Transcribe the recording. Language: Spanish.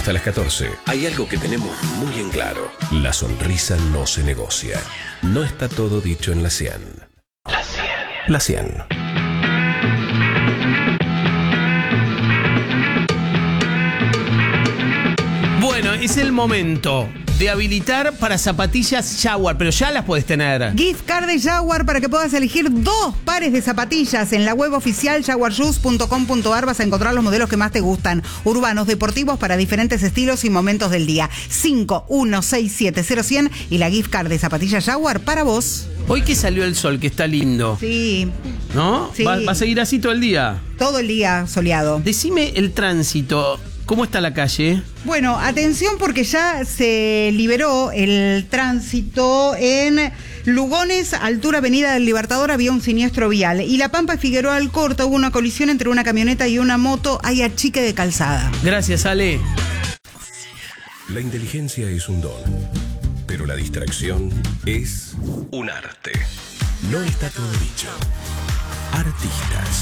Hasta las 14. Hay algo que tenemos muy en claro. La sonrisa no se negocia. No está todo dicho en la 100. La 100. La 100. Bueno, es el momento de habilitar para zapatillas Jaguar, pero ya las puedes tener. Gift card de Jaguar para que puedas elegir 2 pares de zapatillas. En la web oficial jaguarshoes.com.ar vas a encontrar los modelos que más te gustan. Urbanos, deportivos para diferentes estilos y momentos del día. 516700100 y la gift card de zapatillas Jaguar para vos. Hoy que salió el sol, que está lindo. Sí. ¿No? Sí. ¿Va a seguir así todo el día? Todo el día soleado. Decime el tránsito. ¿Cómo está la calle? Bueno, atención porque ya se liberó el tránsito en Lugones, altura Avenida del Libertador, había un siniestro vial. Y La Pampa y Figueroa Alcorta hubo una colisión entre una camioneta y una moto, hay achique de calzada. Gracias, Ale. La inteligencia es un don, pero la distracción es un arte. No está todo dicho. Artistas.